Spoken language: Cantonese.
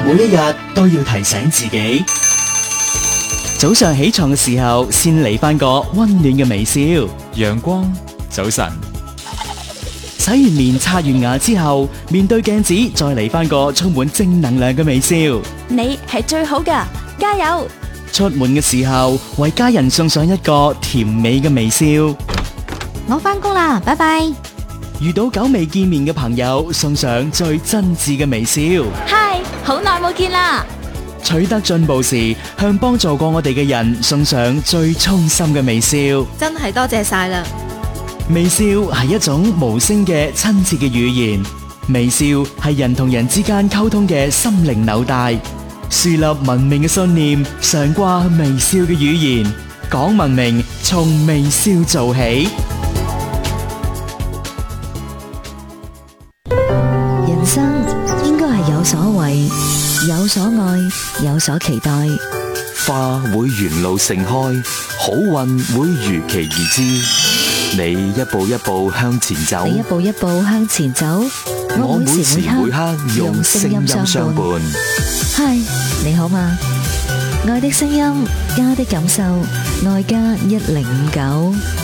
每一日都要提醒自己，早上起床嘅時候先嚟返個溫暖嘅微笑。 陽光，早晨。 洗完面刷完牙之後，面對鏡子再嚟返個充滿正能量嘅微笑。 你係最好㗎，加油！ 出門嘅時候，為家人送上一個甜美嘅微笑。 我返工啦，拜拜。 遇到久未見面嘅朋友，送上最真摯嘅微笑。 嗨，好耐冇見啦！ 取得進步時，向幫助過我哋嘅人送上最衷心嘅微笑。 真係多謝晒啦！ 微笑係一種無聲嘅親切嘅語言，微笑係人同人之間溝通嘅心靈紐帶。樹立文明嘅信念，常掛微笑嘅語言，講文明從微笑做起。 人生應該係有所為，有所愛，有所期待。 花會沿路盛開，好運會如期而至。你一步一步向前走， 你一步一步向前走， 我每時每刻用聲音相伴。 嗨，你好嗎？愛的聲音，家的感受，愛家1059。